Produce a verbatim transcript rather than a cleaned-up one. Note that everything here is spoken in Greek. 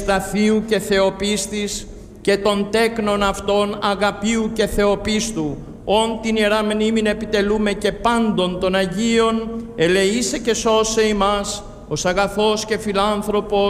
Ευσταθείου και Θεοπίστης και των τέκνων αυτών Αγαπίου και Θεοπίστου, όν την Ιερά Μνήμην επιτελούμε και πάντων των Αγίων, ελεήσε και σώσε ημάς, ως αγαθός και φιλάνθρωπος